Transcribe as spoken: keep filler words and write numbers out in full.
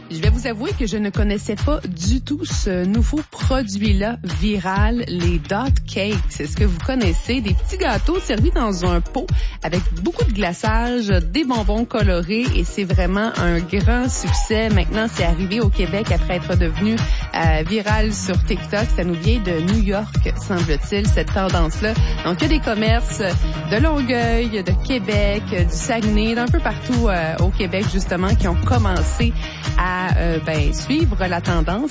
Je vais vous avouer que je ne connaissais pas du tout ce nouveau produit-là viral, les Dot Cakes. Est-ce que vous connaissez? Des petits gâteaux servis dans un pot avec beaucoup de glaçage, des bonbons colorés et c'est vraiment un grand succès. Maintenant, c'est arrivé au Québec après être devenu euh, viral sur TikTok. Ça nous vient de New York, semble-t-il, cette tendance-là. Donc, il y a des commerces de Longueuil, de Québec, du Saguenay, d'un peu partout euh, au Québec, justement, qui ont commencé à euh, ben, suivre la tendance.